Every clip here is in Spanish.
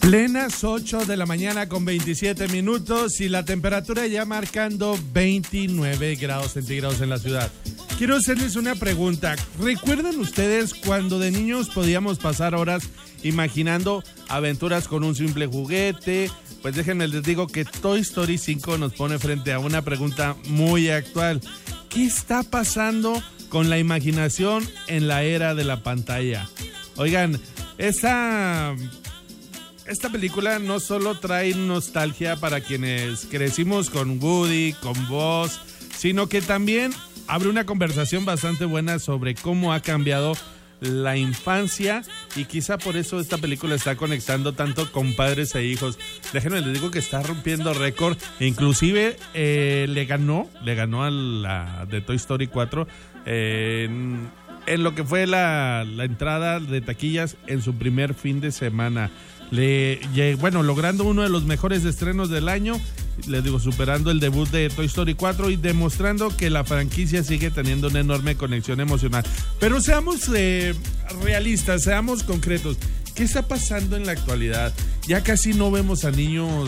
Plenas 8 de la mañana con 27 minutos y la temperatura ya marcando 29 grados centígrados en la ciudad. Quiero hacerles una pregunta. ¿Recuerdan ustedes cuando de niños podíamos pasar horas imaginando aventuras con un simple juguete? Pues déjenme les digo que Toy Story 5 nos pone frente a una pregunta muy actual. ¿Qué está pasando con la imaginación en la era de la pantalla? Oigan, esta película no solo trae nostalgia para quienes crecimos con Woody, con Buzz, sino que también abre una conversación bastante buena sobre cómo ha cambiado la infancia y quizá por eso esta película está conectando tanto con padres e hijos. Déjenme les digo que está rompiendo récord, inclusive le ganó a la de Toy Story 4 en lo que fue la entrada de taquillas en su primer fin de semana. Logrando uno de los mejores estrenos del año, les digo, superando el debut de Toy Story 4 y demostrando que la franquicia sigue teniendo una enorme conexión emocional. Pero seamos realistas, seamos concretos. ¿Qué está pasando en la actualidad? Ya casi no vemos a niños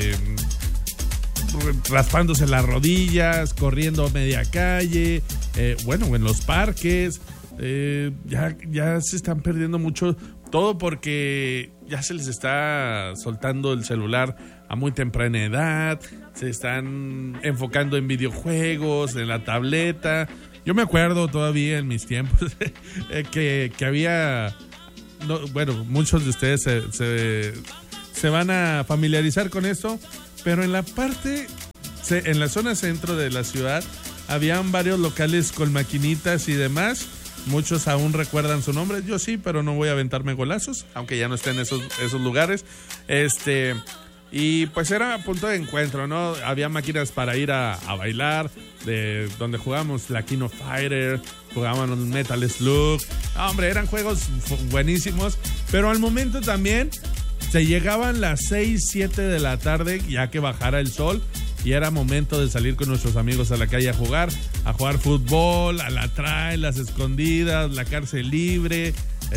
raspándose las rodillas, corriendo a media calle, en los parques. Ya se están perdiendo mucho, todo porque ya se les está soltando el celular a muy temprana edad, se están enfocando en videojuegos, en la tableta. Yo me acuerdo todavía en mis tiempos que había, muchos de ustedes se van a familiarizar con esto, pero en la zona centro de la ciudad habían varios locales con maquinitas y demás. Muchos aún recuerdan su nombre, yo sí, pero no voy a aventarme golazos, aunque ya no estén en esos lugares. Y pues era punto de encuentro, ¿no? Había máquinas para ir a bailar, donde jugábamos la King of Fighter, jugábamos Metal Slug. Hombre, eran juegos buenísimos, pero al momento también se llegaban las 6, 7 de la tarde, ya que bajara el sol, y era momento de salir con nuestros amigos a la calle a jugar fútbol, a la trae, las escondidas, la cárcel libre.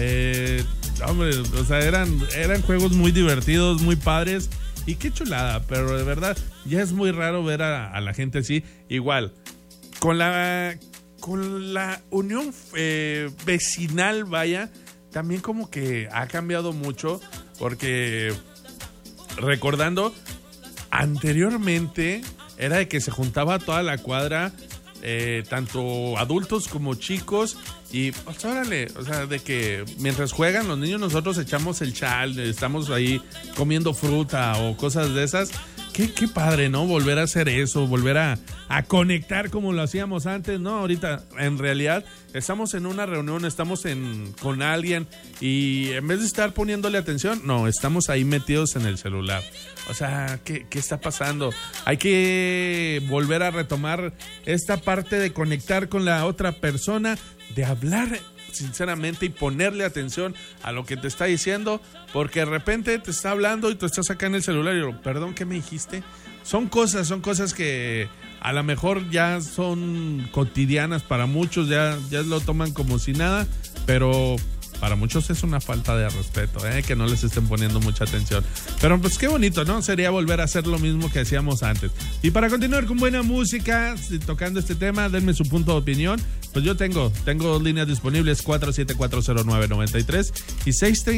Eran juegos muy divertidos, muy padres, y qué chulada, pero de verdad ya es muy raro ver a la gente así. Igual, con la unión vecinal, vaya, también como que ha cambiado mucho, porque recordando, anteriormente era de que se juntaba toda la cuadra, tanto adultos como chicos, y pues órale, o sea, de que mientras juegan los niños nosotros echamos el chal, estamos ahí comiendo fruta o cosas de esas. Qué padre, ¿no? Volver a hacer eso, volver a conectar como lo hacíamos antes, ¿no? Ahorita, en realidad, estamos en una reunión, estamos con alguien, y en vez de estar poniéndole atención, no, estamos ahí metidos en el celular. O sea, ¿qué está pasando? Hay que volver a retomar esta parte de conectar con la otra persona, de hablar sinceramente y ponerle atención a lo que te está diciendo, porque de repente te está hablando y tú estás acá en el celular y yo, perdón, ¿qué me dijiste? Son cosas que a lo mejor ya son cotidianas para muchos, ya lo toman como si nada, pero para muchos es una falta de respeto, que no les estén poniendo mucha atención. Pero pues qué bonito, ¿no? Sería volver a hacer lo mismo que hacíamos antes. Y para continuar con buena música, tocando este tema, denme su punto de opinión. Pues yo tengo dos líneas disponibles, 4740993 y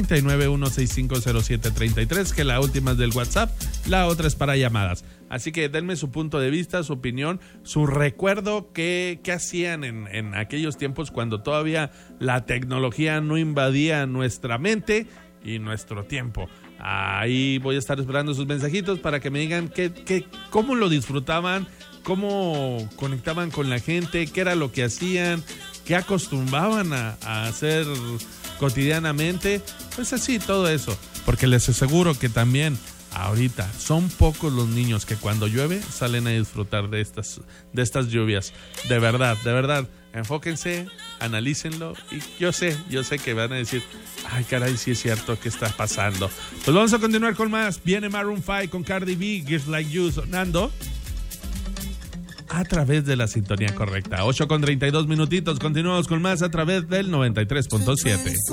639-1650733, que la última es del WhatsApp, la otra es para llamadas. Así que denme su punto de vista, su opinión, su recuerdo, qué hacían en aquellos tiempos cuando todavía la tecnología no invadía nuestra mente y nuestro tiempo. Ahí voy a estar esperando sus mensajitos para que me digan cómo lo disfrutaban, cómo conectaban con la gente, qué era lo que hacían, qué acostumbraban a hacer cotidianamente. Pues así, todo eso, porque les aseguro que también ahorita son pocos los niños que cuando llueve salen a disfrutar de estas lluvias. De verdad, enfóquense, analícenlo, y yo sé que van a decir, ay caray, sí es cierto, ¿qué está pasando? Pues vamos a continuar con más. Viene Maroon 5 con Cardi B, Just Like You, sonando a través de la sintonía correcta. 8:32 minutitos, continuamos con más a través del 93.7.